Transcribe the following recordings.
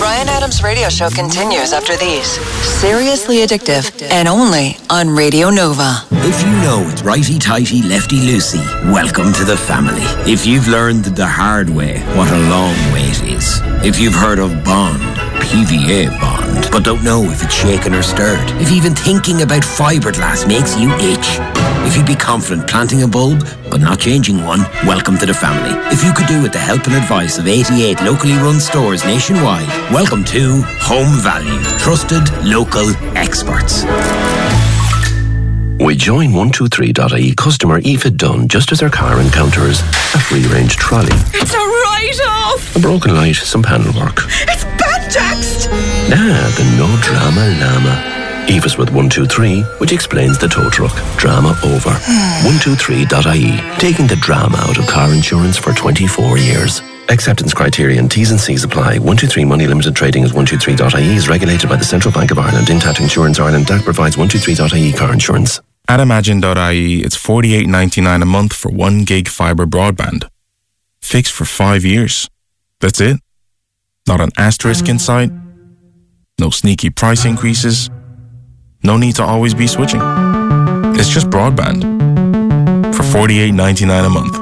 Bryan Adams Radio Show continues after these. Seriously addictive and only on Radio Nova. If you know it's righty-tighty, lefty-loosey, welcome to the family. If you've learned the hard way what a long wait is. If you've heard of Bond, PVA Bond, but don't know if it's shaken or stirred. If even thinking about fiberglass makes you itch. If you'd be confident planting a bulb, but not changing one, welcome to the family. If you could do with the help and advice of 88 locally run stores nationwide, welcome to Home Value. Trusted local experts. We join 123.ie customer Aoife Dunn just as her car encounters a free-range trolley. It's a write-off! A broken light, some panel work. It's banjaxed! The no drama llama. Aoife's with 123, which explains the tow truck. Drama over. 123.ie, taking the drama out of car insurance for 24 years. Acceptance criteria and T's and C's apply. 123 Money Limited Trading as 123.ie is regulated by the Central Bank of Ireland. Intact Insurance Ireland DAC provides 123.ie car insurance. At Imagine.ie, it's $48.99 a month for 1 gig fibre broadband. Fixed for 5 years. That's it. Not an asterisk in sight. No sneaky price increases. No need to always be switching. It's just broadband. For $48.99 a month.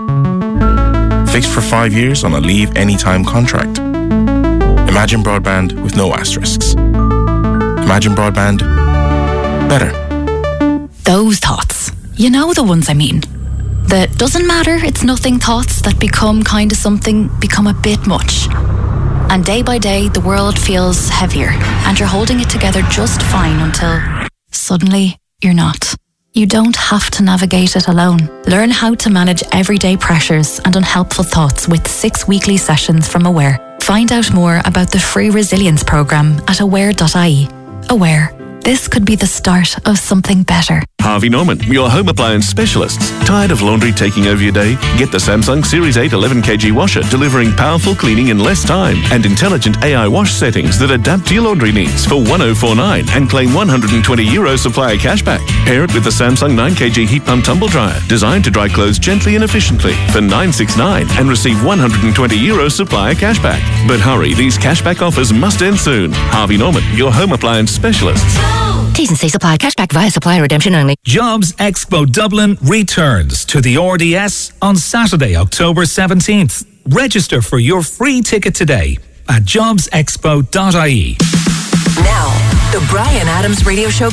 Fixed for 5 years on a leave anytime contract. Imagine broadband with no asterisks. Imagine broadband. Better. Those thoughts. You know the ones I mean. The doesn't matter, it's nothing thoughts that become kind of something, become a bit much. And day by day, the world feels heavier, and you're holding it together just fine until suddenly you're not. You don't have to navigate it alone. Learn how to manage everyday pressures and unhelpful thoughts with 6 weekly sessions from Aware. Find out more about the free resilience program at aware.ie. Aware. This could be the start of something better. Harvey Norman, your home appliance specialists. Tired of laundry taking over your day? Get the Samsung Series 8 11kg washer, delivering powerful cleaning in less time and intelligent AI wash settings that adapt to your laundry needs for €1049 and claim €120 supplier cashback. Pair it with the Samsung 9kg heat pump tumble dryer, designed to dry clothes gently and efficiently for $969 and receive €120 supplier cashback. But hurry, these cashback offers must end soon. Harvey Norman, your home appliance specialists. T's and C's apply. Cashback via supplier redemption only. Jobs Expo Dublin returns to the RDS on Saturday, October 17th. Register for your free ticket today at jobsexpo.ie. Now, the Bryan Adams Radio Show